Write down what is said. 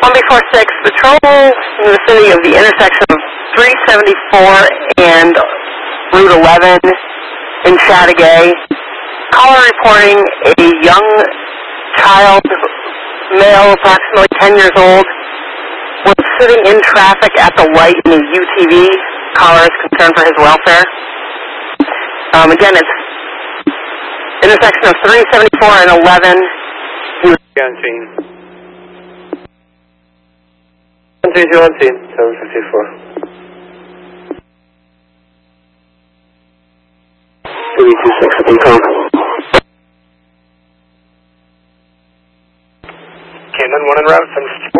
1B46, patrol in the vicinity of the intersection of 374 and Route 11 in Chateaugay. Caller reporting a young child, male, approximately 10 years old, was sitting in traffic at the light in a UTV. Caller is concerned for his welfare. Again, it's intersection of 374 and 11. On scene. 132 on scene, 754. 326, income. Cannon 1 en route, 754.